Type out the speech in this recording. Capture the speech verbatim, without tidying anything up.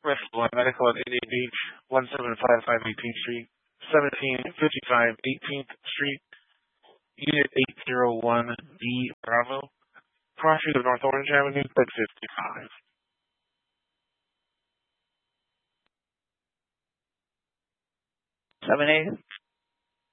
One Medical at eighty-eight Beach, one seven five five eighteenth Street, seventeen fifty-five eighteenth Street, Unit eight oh one B Bravo, crossing of North Orange Avenue, bed fifty-five. seven eight.